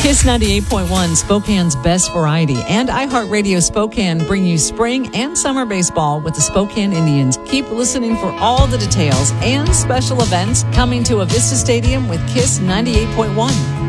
Kiss 98.1, Spokane's best variety, and iHeartRadio Spokane bring you spring and summer baseball with the Spokane Indians. Keep listening for all the details and special events coming to Avista Stadium with Kiss 98.1.